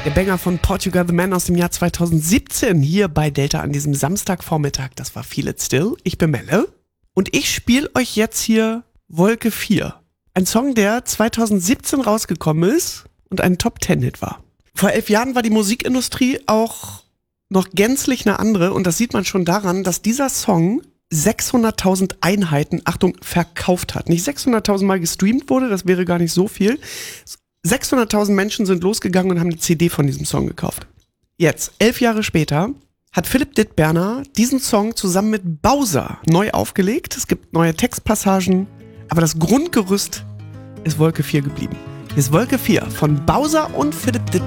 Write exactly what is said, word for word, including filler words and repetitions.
Der Banger von Portugal the Man aus dem Jahr zweitausendsiebzehn hier bei Delta an diesem Samstagvormittag. Das war Feel It Still. Ich bin Melle und ich spiele euch jetzt hier Wolke vier. Ein Song, der zweitausendsiebzehn rausgekommen ist und ein Top-Ten-Hit war. Vor elf Jahren war die Musikindustrie auch noch gänzlich eine andere und das sieht man schon daran, dass dieser Song sechshunderttausend Einheiten, Achtung, verkauft hat. Nicht sechshunderttausend Mal gestreamt wurde, das wäre gar nicht so viel. sechshunderttausend Menschen sind losgegangen und haben eine C D von diesem Song gekauft. Jetzt, elf Jahre später, hat Philipp Dittberner diesen Song zusammen mit Bowser neu aufgelegt. Es gibt neue Textpassagen, aber das Grundgerüst ist Wolke vier geblieben. Hier ist Wolke vier von Bowser und Philipp Dittberner.